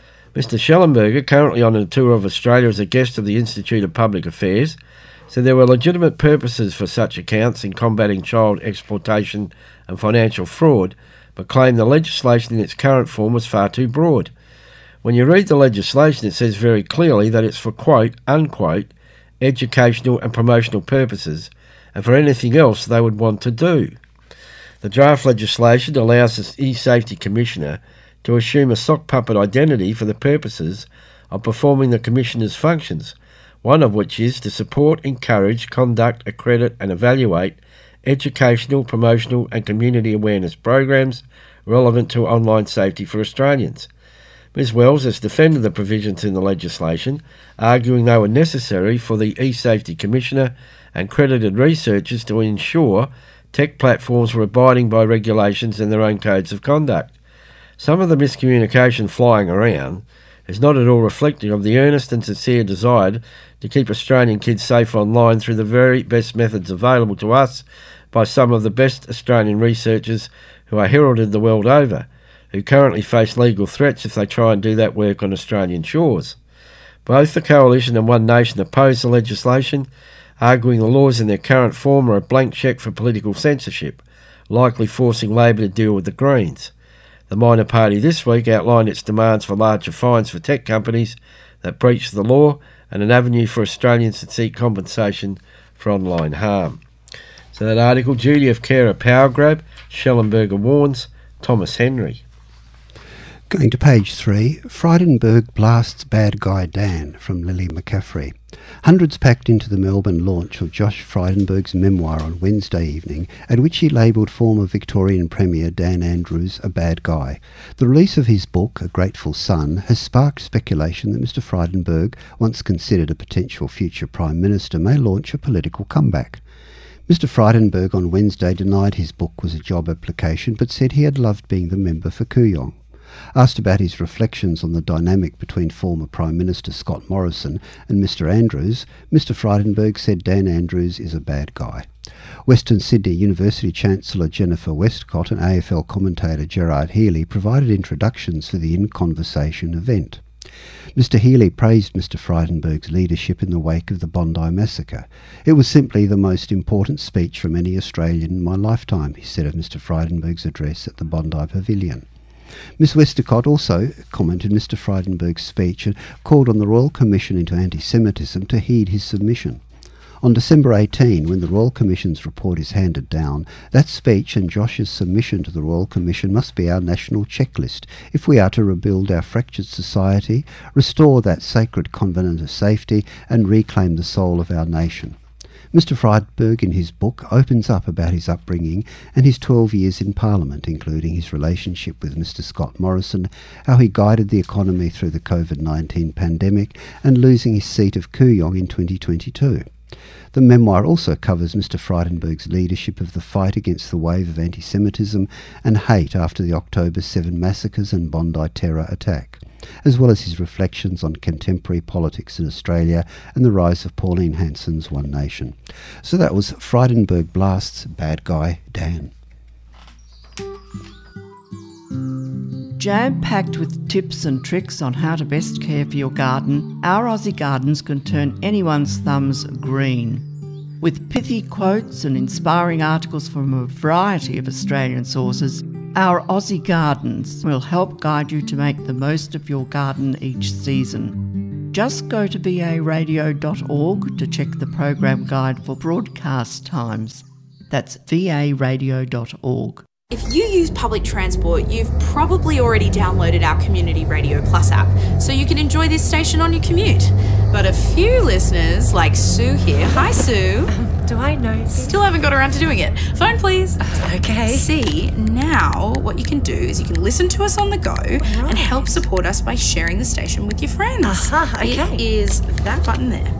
Mr Schellenberger, currently on a tour of Australia as a guest of the Institute of Public Affairs, said there were legitimate purposes for such accounts in combating child exploitation and financial fraud, but claimed the legislation in its current form was far too broad. When you read the legislation, it says very clearly that it's for quote, unquote, educational and promotional purposes, and for anything else they would want to do. The draft legislation allows the E-Safety Commissioner to assume a sock puppet identity for the purposes of performing the Commissioner's functions, one of which is to support, encourage, conduct, accredit and evaluate educational, promotional and community awareness programs relevant to online safety for Australians. Miz Wells has defended the provisions in the legislation, arguing they were necessary for the E-Safety Commissioner and credited researchers to ensure tech platforms were abiding by regulations and their own codes of conduct. Some of the miscommunication flying around is not at all reflective of the earnest and sincere desire to keep Australian kids safe online through the very best methods available to us by some of the best Australian researchers who are heralded the world over, who currently face legal threats if they try and do that work on Australian shores. Both the Coalition and One Nation oppose the legislation, arguing the laws in their current form are a blank cheque for political censorship, likely forcing Labor to deal with the Greens. The minor party this week outlined its demands for larger fines for tech companies that breach the law and an avenue for Australians to seek compensation for online harm. So that article, Duty of Care a Power Grab, Schellenberger warns, Thomas Henry. Going to page three, Frydenberg blasts bad guy Dan from Lily McCaffrey. Hundreds packed into the Melbourne launch of Josh Frydenberg's memoir on Wednesday evening, at which he labelled former Victorian Premier Dan Andrews a bad guy. The release of his book, A Grateful Son, has sparked speculation that Mister Frydenberg, once considered a potential future Prime Minister, may launch a political comeback. Mister Frydenberg on Wednesday denied his book was a job application, but said he had loved being the member for Kooyong. Asked about his reflections on the dynamic between former Prime Minister Scott Morrison and Mister Andrews, Mister Frydenberg said Dan Andrews is a bad guy. Western Sydney University Chancellor Jennifer Westcott and A F L commentator Gerard Healy provided introductions for the In Conversation event. Mister Healy praised Mister Frydenberg's leadership in the wake of the Bondi massacre. It was simply the most important speech from any Australian in my lifetime, he said of Mister Frydenberg's address at the Bondi Pavilion. Miss Westcott also commented Mister Frydenberg's speech and called on the Royal Commission into Anti-Semitism to heed his submission. On December eighteenth, when the Royal Commission's report is handed down, that speech and Josh's submission to the Royal Commission must be our national checklist if we are to rebuild our fractured society, restore that sacred covenant of safety and reclaim the soul of our nation. Mister Frydenberg in his book opens up about his upbringing and his twelve years in Parliament, including his relationship with Mister Scott Morrison, how he guided the economy through the COVID nineteen pandemic and losing his seat of Kooyong in twenty twenty-two. The memoir also covers Mister Frydenberg's leadership of the fight against the wave of anti-Semitism and hate after the October seventh massacres and Bondi terror attack, as well as his reflections on contemporary politics in Australia and the rise of Pauline Hanson's One Nation. So that was Frydenberg blasts bad guy Dan. Jam-packed with tips and tricks on how to best care for your garden, Our Aussie Gardens can turn anyone's thumbs green. With pithy quotes and inspiring articles from a variety of Australian sources, Our Aussie Gardens will help guide you to make the most of your garden each season. Just go to v a radio dot org to check the program guide for broadcast times. That's v a radio dot org. If you use public transport, you've probably already downloaded our Community Radio Plus app, so you can enjoy this station on your commute. But a few listeners, like Sue here, hi Sue. Um, do I know? Still haven't got around to doing it. Phone please. Uh, okay. See, now what you can do is you can listen to us on the go right. and help support us by sharing the station with your friends. Uh-huh, okay. It is that button there.